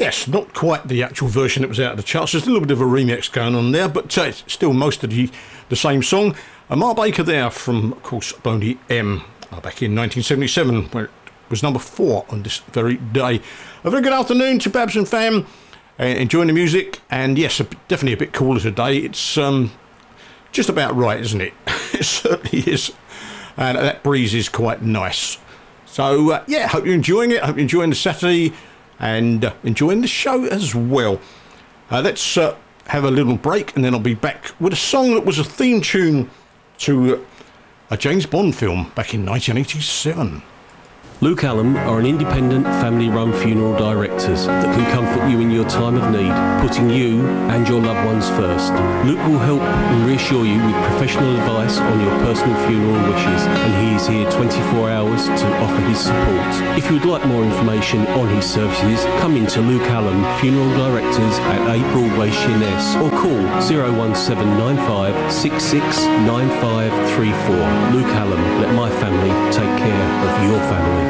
yes, not quite the actual version that was out of the charts. There's a little bit of a remix going on there, but it's still most of the same song. Mark Baker there from, of course, Boney M. Back in 1977, where it was number 4 on this very day. A very good afternoon to Babs and fam. Enjoying the music, and yes, definitely a bit cooler today. It's just about right, isn't it? It certainly is. And that breeze is quite nice. So, yeah, hope you're enjoying it. Hope you're enjoying the Saturday and enjoying the show as well. Let's have a little break, and then I'll be back with a song that was a theme tune to a James Bond film back in 1987. Luke Allen are an independent, family-run funeral directors that can comfort you in your time of need, putting you and your loved ones first. Luke will help and reassure you with professional advice on your personal funeral wishes, and he is here 24 hours to offer his support. If you would like more information on his services, come in to Luke Allen Funeral Directors at 8 Broadway, Sheerness, or call 01795 669534. Luke Allen, let my family take care of your family.